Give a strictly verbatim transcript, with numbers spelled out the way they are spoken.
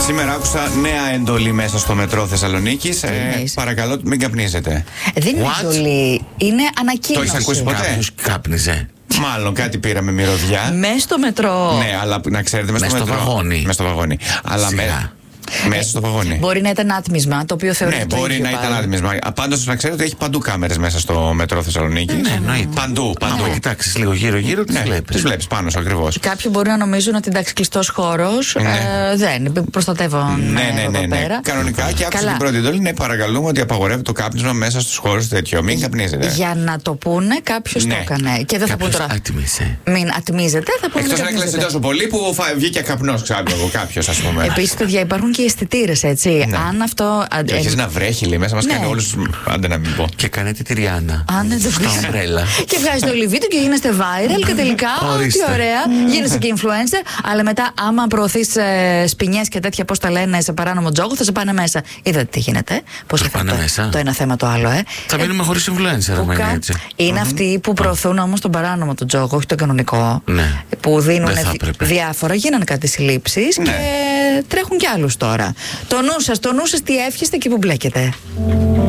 Σήμερα άκουσα νέα εντολή μέσα στο μετρό Θεσσαλονίκης. Ε, παρακαλώ, μην καπνίζετε. Δεν είναι εντολή, είναι ανακοίνωση. Το έχεις ακούσει ποτέ? Κάποιος κάπνιζε. Μάλλον κάτι πήραμε μυρωδιά. Μέσα στο μετρό. Ναι, αλλά να ξέρετε, μέσα στο, στο μετρό. βαγόνι. Μέσα στο βαγόνι. Αλλά με... μέσα στο βαγόνι. Μπορεί να ήταν άτμισμα, το οποίο θεωρείται. Ναι, το μπορεί ίδιο να ήταν πάλι. άτμισμα. Πάντως να ξέρετε ότι έχει παντού κάμερες μέσα στο μετρό Θεσσαλονίκη. Ναι, εννοείται. Παντού, παντού. Αν κοιτάξεις λίγο γύρω-γύρω, τις Ναι, βλέπεις. τις βλέπεις πάνω σου ακριβώς. Κάποιοι μπορεί να νομίζουν ότι εντάξει, κλειστός χώρος. Ναι. Ε, δεν προστατεύουν. Ναι, ναι, εδώ ναι, ναι. πέρα. Κανονικά και άκουσα Καλά. την πρώτη εντολή. Ναι, παρακαλούμε ότι απαγορεύει το κάπνισμα μέσα στους χώρους τέτοιο. Μην καπνίζετε. Για να το πούνε, κάποιο Ναι. το έκανε. Και δεν θα πούν Κάποιος τώρα. άτιμησε. Μην ατμίζετε, θα πούνε. Εκτός μην αν έκλαιγε καπνίζετε. τόσο πολύ που φα- βγήκε καπνός, ξέρω εγώ, κάποιος ας πούμε. Επίσης, παιδιά, υπάρχουν και αισθητήρες, έτσι. Ναι. Αν αυτό. Και αρχίζει να βρέχει, λέει, μέσα μας Ναι. κάνει όλους. Άντε να μην πω. Και κάνετε τη Ριάννα. Αν δεν το Στα πεις. ομπρέλα. Και βγάζει το λιβί του και γίνεστε viral και τελικά. Α, τι Ορίστε. ωραία. Γίνεσαι και influencer. Αλλά μετά, άμα προωθεί ε, σπινιές και τέτοια, πώς τα λένε, σε παράνομο τζόγο, θα σε πάνε μέσα. Είδατε τι γίνεται. Πώς Θα πάνε το, μέσα. το ένα θέμα το άλλο, ε. Θα μείνουμε χωρίς influencer, Που άμα είναι κα- έτσι. Είναι αυτοί που προωθούν όμως τον παράνομο τον τζόγο, όχι τον κανονικό. Ναι. Που δίνουν Δεν θα δι- έπρεπε. διάφορα, γίνανε κάτι συλλήψεις Ναι. και τρέχουν κι άλλους τώρα. Το νου σας, το νου σας τι εύχεστε και που μπλέκετε.